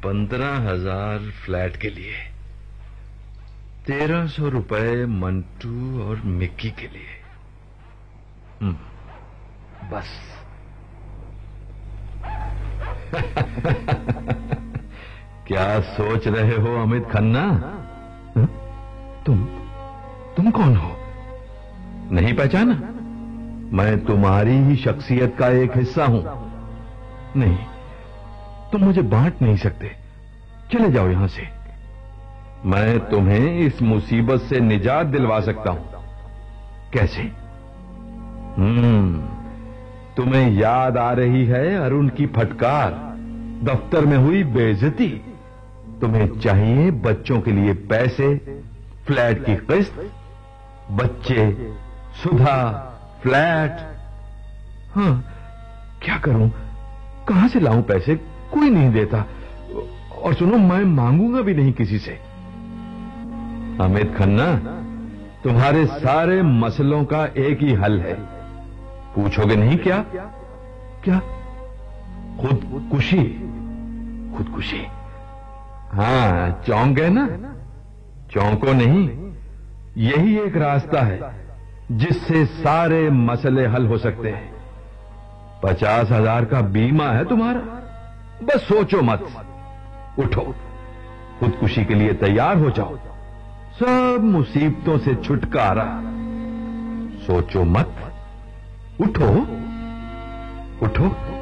15,000 flat के लिए, 1,300 रुपए मंटू और मिक्की के लिए। बस। क्या सोच रहे हो अमित खन्ना? तुम कौन हो? नहीं पहचाना? मैं तुम्हारी ही शख्सियत का एक हिस्सा हूं। नहीं, तुम मुझे बांट नहीं सकते। चले जाओ यहां से। मैं तुम्हें इस मुसीबत से निजात दिलवा सकता हूं। कैसे? तुम्हें याद आ रही है अरुण की फटकार, दफ्तर में हुई बेइज्जती? तुम्हें चाहिए बच्चों के लिए पैसे, फ्लैट की किस्त, बच्चे, सुधा, फ्लैट। हाँ, क्या करूं? कहां से लाऊं पैसे? कोई नहीं देता। और सुनो, मैं मांगूंगा भी नहीं किसी से। अमित खन्ना, तुम्हारे सारे मसलों का एक ही हल है। पूछोगे नहीं क्या? क्या? खुदकुशी। खुदकुशी? हाँ, चौंक गए ना? चौंको नहीं। यही एक रास्ता है जिससे सारे मसले हल हो सकते हैं। 50,000 का बीमा है तुम्हारा। बस सोचो मत, उठो, खुदकुशी के लिए तैयार हो जाओ। सब मुसीबतों से छुटकारा। सोचो मत, उठो, उठो।